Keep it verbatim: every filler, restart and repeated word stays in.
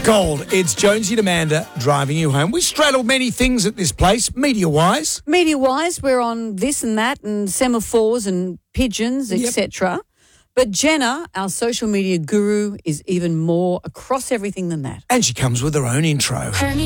Gold, it's Jonesy and Amanda driving you home. We straddle many things at this place, media-wise. Media-wise, we're on this and that and semaphores and pigeons, Yep. et cetera. But Jenna, our social media guru, is even more across everything than that. And she comes with her own intro.